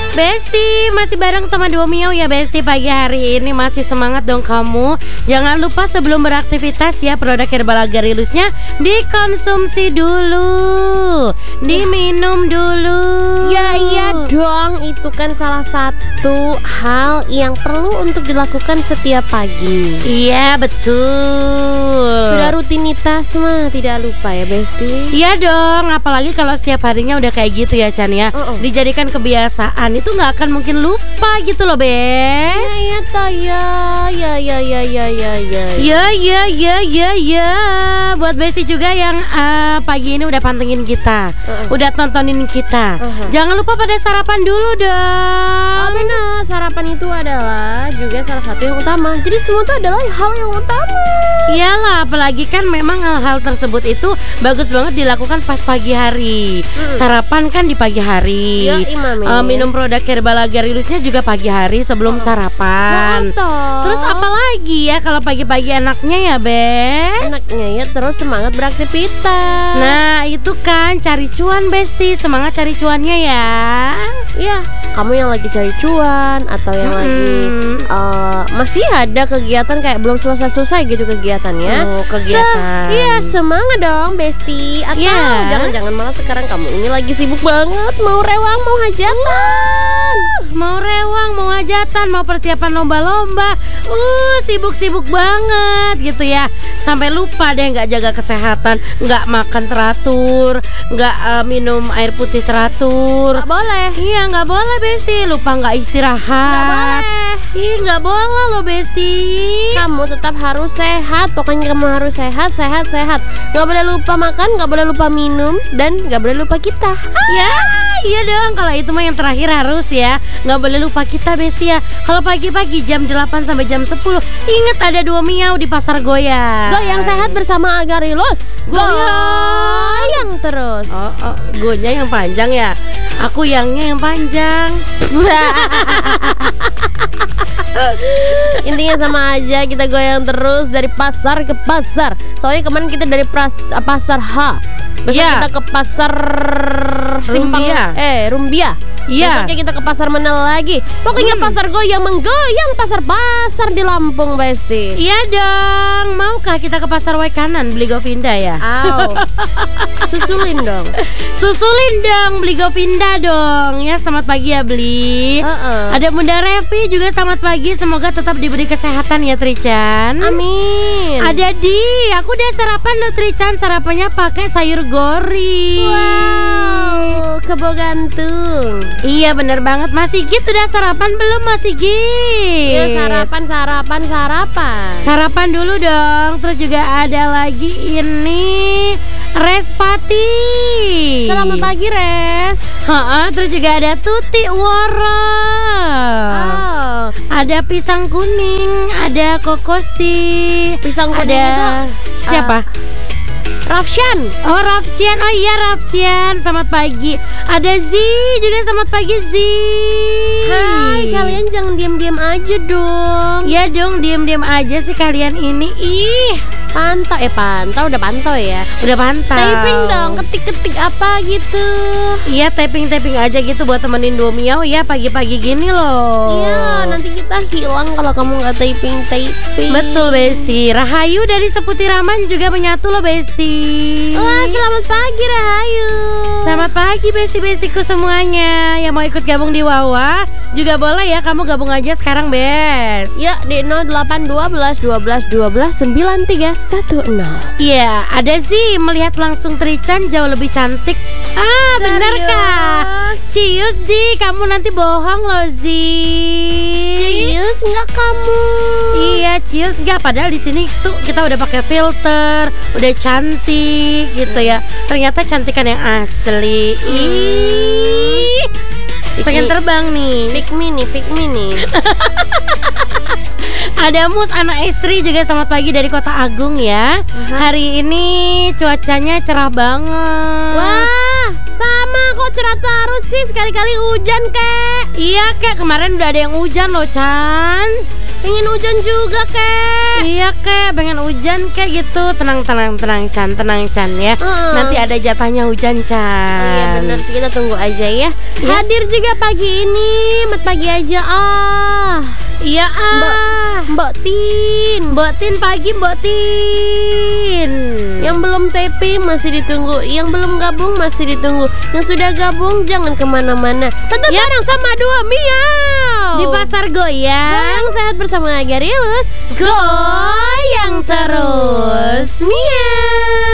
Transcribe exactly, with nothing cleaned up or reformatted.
Besti, masih bareng sama Duo Miau ya Besti. Pagi hari ini masih semangat dong kamu. Jangan lupa sebelum beraktivitas ya, produk Herbal Agarilusnya dikonsumsi dulu, diminum dulu. Ya iya dong, itu kan salah satu hal yang perlu untuk dilakukan setiap pagi. Iya betul. Sudah rutinitas mah tidak lupa ya Besti. Iya dong, apalagi kalau setiap harinya udah kayak gitu ya Chan ya. Uh-uh. Dijadikan kebiasaan itu nggak akan mungkin lupa gitu loh Bes. Ya ya ta ya ya ya ya ya ya ya. Ya ya ya ya ya. Buat Besti juga yang uh, pagi ini udah pantengin kita, Uh-uh. udah tontonin kita. Uh-huh. Jangan lupa pada sarapan dulu dong. Oh benar, sarapan itu adalah juga salah satu yang utama. Jadi semua itu adalah hal yang utama. Iyalah, apalagi kan memang hal-hal tersebut itu bagus banget dilakukan pas pagi hari. Hmm. Sarapan kan di pagi hari. Ya, Imam. Uh, minum produk Herbal Agarilusnya juga pagi hari sebelum Oh. sarapan. Mantap. Terus apa lagi ya kalau pagi-pagi enaknya ya Bes? Enaknya ya terus semangat beraktivitas. Nah itu kan cari cuan Besti, semangat cari cuannya ya. ya kamu yang lagi cari cuan atau yang Hmm. lagi uh, masih ada kegiatan kayak belum selesai-selesai gitu kegiatannya. Oh, kegiatan. Se- Iya semangat dong Besti. Atau Iya. jangan-jangan malah sekarang kamu ini lagi sibuk banget, mau rewang, mau hajatan. Mau rewang, mau hajatan, mau persiapan lomba-lomba. Uh, sibuk-sibuk banget gitu ya. Sampai lupa deh nggak jaga kesehatan, nggak makan teratur, nggak uh, minum air putih teratur. Gak boleh. Iya nggak boleh Besti, lupa nggak istirahat. Gak boleh. Ih nggak boleh loh Besti. Kamu tetap harus sehat. Pokoknya kamu harus sehat, sehat, sehat. Gak boleh lupa makan, gak boleh lupa minum, dan gak boleh lupa kita. Ya, iya dong. Kalau itu mah yang terakhir harus ya. Nggak boleh lupa kita Besti ya. Kalau pagi-pagi jam delapan sampai jam sepuluh, ingat ada Duo Miau di Pasar Goyang. Goyang sehat bersama Agarilus. Goyang terus. Oh, oh, gonya yang panjang ya. Aku yangnya yang panjang. Intinya sama aja, kita goyang terus dari pasar ke pasar. Soalnya kemarin kita dari pras, pasar H. Besok Ya. kita ke pasar Simpang Rumbia. Eh Rumbia. Iya. Besoknya kita ke pasar mana lagi. Pokoknya Hmm. pasar goyang menggoyang, pasar-pasar di Lampung Besti. Iya dong. Maukah kita ke Pasar Waikanan beli Govinda ya? Aw. Susulin dong. Susulin dong, beli Govinda dong. Ya selamat pagi ya beli. Uh-uh. Ada Bunda Revi juga selamat pagi. Semoga tetap diberi kesehatan ya Trichan. Amin. Ada di, aku udah sarapan loh Trichan. Sarapannya pakai sayur gori. Wow, kebo gantung. Iya bener banget. Mas Sigit udah sarapan belum Mas Sigit? Yuk sarapan, sarapan, sarapan. Sarapan dulu dong. Terus juga ada lagi ini Respati. Selamat pagi Res. Ha-ha, terus juga ada Tuti Woro. Oh, Ada pisang kuning, ada kokosi. pisang kuning Ada itu siapa? Rafshan. Oh Rafsian, oh iya Rafsian. Selamat pagi. Ada Zi juga selamat pagi Zi. Hai, kalian jangan diam-diam aja dong. Ya dong, diem-diem aja sih kalian ini. Ih, Pantau, eh pantau, udah pantau ya. udah pantau. Typing dong, ketik-ketik apa gitu. Iya, typing-typing aja gitu buat temenin Duo Miau ya pagi-pagi gini loh. Iya, nanti kita hilang kalau kamu nggak typing-typing. Betul Besti. Rahayu dari Seputiraman juga menyatu loh Besti. Wah, selamat pagi Rahayu. Selamat pagi Besti-bestiku semuanya. Yang mau ikut gabung di Wawa juga boleh ya, kamu gabung aja sekarang Bes. Ya, di nol delapan dua belas dua belas dua belas sembilan tiga satu nol. Iya, ada sih melihat langsung Trichan jauh lebih cantik. Ah, bener kah? Cius Zi, kamu nanti bohong loh Zi. Serius nggak kamu? Iya, cius enggak, padahal di sini tuh kita udah pakai filter, udah cantik gitu ya. Ternyata cantikan yang asli. Ih. Pengen terbang nih. Pick me nih, pick me nih. Ada Mus anak istri juga selamat pagi dari Kota Agung ya. Uh-huh. Hari ini cuacanya cerah banget. Wah, sama kok cerah terus sih, sekali-kali hujan kek. Iya kek, kemarin udah ada yang hujan loh Chan. Pengen hujan juga, Kek. Iya kek, pengen hujan kayak gitu. Tenang tenang tenang Chan, tenang Chan ya. Uh-uh. Nanti ada jatahnya hujan Chan. Iya benar sih, kita tunggu aja ya. Hadir juga pagi ini, mat pagi aja ah. Iya ah. Mbak Tin, Mbak Tin pagi Mbak Tin. Yang belum T P masih ditunggu, yang belum gabung masih ditunggu, yang sudah gabung jangan kemana-mana. Tetap Ya. bareng sama dua Miau Di pasar goyang Goyang sehat bersama Garilus. goyang terus. Miau.